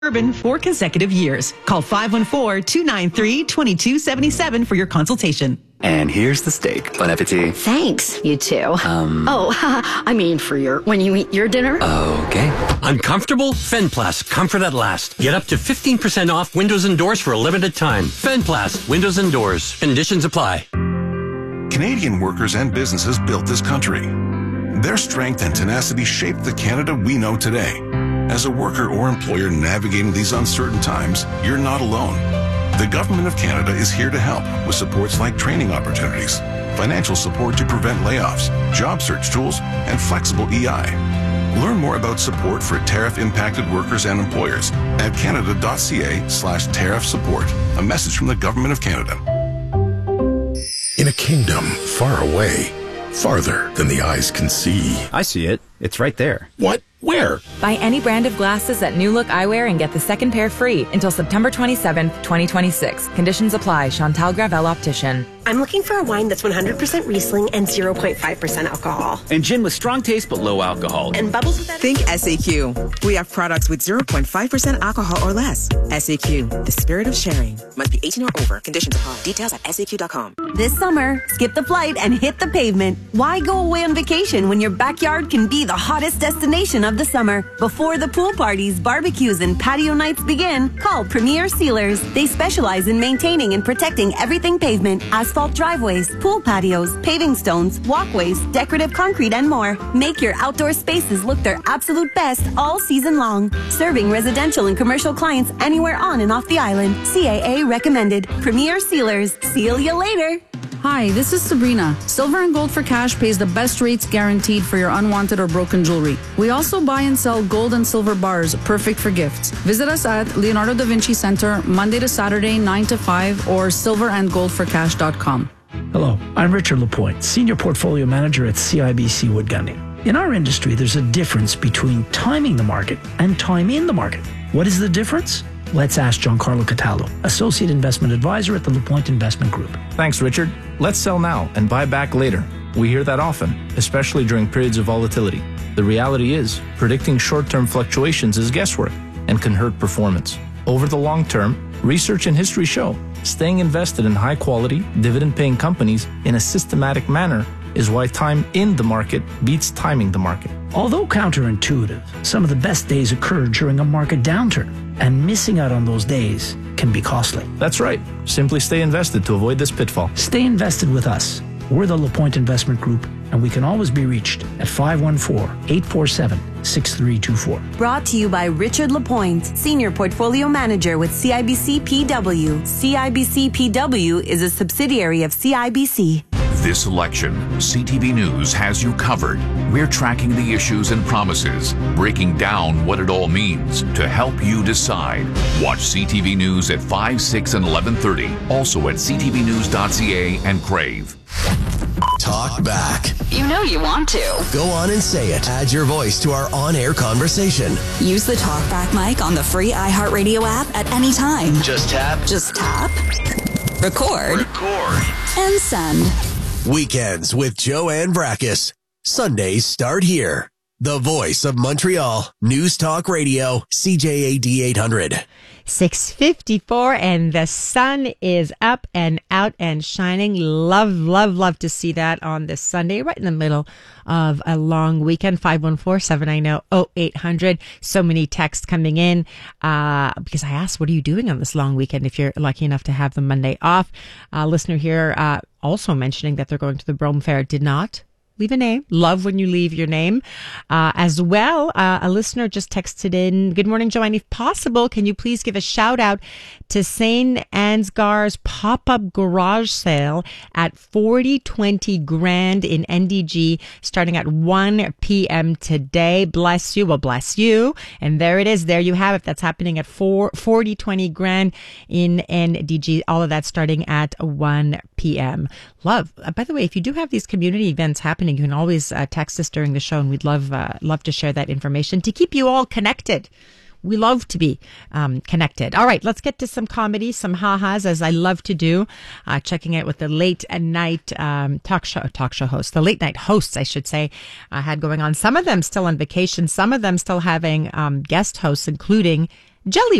Urban 4 consecutive years. Call 514-293-2277 for your consultation. And here's the steak. Bon appetit. Thanks, you too. I mean when you eat your dinner. Okay. Uncomfortable? Fenplast. Comfort at last. Get up to 15% off windows and doors for a limited time. Fenplast. Windows and doors. Conditions apply. Canadian workers and businesses built this country. Their strength and tenacity shaped the Canada we know today. As a worker or employer navigating these uncertain times, you're not alone. The Government of Canada is here to help with supports like training opportunities, financial support to prevent layoffs, job search tools, and flexible EI. Learn more about support for tariff-impacted workers and employers at canada.ca/tariff support. A message from the Government of Canada. In a kingdom far away, farther than the eyes can see. I see it. It's right there. What? Where? Buy any brand of glasses at New Look Eyewear and get the second pair free until September 27th, 2026. Conditions apply. Chantal Gravel Optician. I'm looking for a wine that's 100% Riesling and 0.5% alcohol. And gin with strong taste but low alcohol. And bubbles with that. Think SAQ. We have products with 0.5% alcohol or less. SAQ, the spirit of sharing. Must be 18 or over. Conditions apply. Details at SAQ.com. This summer, skip the flight and hit the pavement. Why go away on vacation when your backyard can be the hottest destination of the summer? Before the pool parties, barbecues, and patio nights begin, call Premier Sealers. They specialize in maintaining and protecting everything pavement, asphalt driveways, pool patios, paving stones, walkways, decorative concrete, and more. Make your outdoor spaces look their absolute best all season long. Serving residential and commercial clients anywhere on and off the island. CAA recommended. Premier Sealers. Seal you later. Hi, this is Sabrina. Silver and Gold for Cash pays the best rates guaranteed for your unwanted or broken jewelry. We also buy and sell gold and silver bars, perfect for gifts. Visit us at Leonardo da Vinci Center, Monday to Saturday, 9 to 5, or silverandgoldforcash.com. Hello, I'm Richard Lapointe, Senior Portfolio Manager at CIBC Wood Gundy. In our industry, there's a difference between timing the market and time in the market. What is the difference? Let's ask Giancarlo Cataldo, Associate Investment Advisor at the Lapointe Investment Group. Thanks, Richard. Let's sell now and buy back later. We hear that often, especially during periods of volatility. The reality is, predicting short-term fluctuations is guesswork and can hurt performance. Over the long term, research and history show staying invested in high-quality, dividend-paying companies in a systematic manner is why time in the market beats timing the market. Although counterintuitive, some of the best days occur during a market downturn, and missing out on those days can be costly. That's right. Simply stay invested to avoid this pitfall. Stay invested with us. We're the Lapointe Investment Group, and we can always be reached at 514-847-6324. Brought to you by Richard Lapointe, Senior Portfolio Manager with CIBC PW. CIBC PW is a subsidiary of CIBC. This election, CTV News has you covered. We're tracking the issues and promises, breaking down what it all means to help you decide. Watch CTV News at 5, 6, and 11:30. Also at ctvnews.ca and Crave. Talk back. You know you want to. Go on and say it. Add your voice to our on-air conversation. Use the Talkback mic on the free iHeartRadio app at any time. Just tap. Record. And send. Weekends with Joanne Brackus. Sundays start here. The voice of Montreal. News Talk Radio. CJAD 800. 6:54 and the sun is up and out and shining. Love to see that on this Sunday, right in the middle of a long weekend. 514-790-0800. So many texts coming in because I asked, what are you doing on this long weekend if you're lucky enough to have the Monday off? Listener here also mentioning that they're going to the Brome Fair. Did not leave a name. Love when you leave your name. As well, a listener just texted in, good morning, Joanne. If possible, can you please give a shout out to St. Ansgar's pop-up garage sale at 4020 Grand in NDG, starting at 1 p.m. today. Bless you. Well, bless you. And there it is. There you have it. That's happening at 4020 Grand in NDG. All of that starting at 1 p.m. Love. By the way, if you do have these community events happening, you can always text us during the show, and we'd love to share that information to keep you all connected. We love to be connected. All right, let's get to some comedy, some ha-has, as I love to do. Checking out what the late night talk show hosts, the late night hosts, I should say, had going on. Some of them still on vacation, some of them still having guest hosts, including Jelly